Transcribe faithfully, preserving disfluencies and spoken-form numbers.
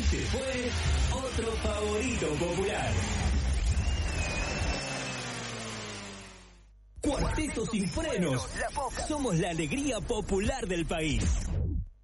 se fue otro favorito popular. Cuarteto Sin Frenos. Somos la alegría popular del país.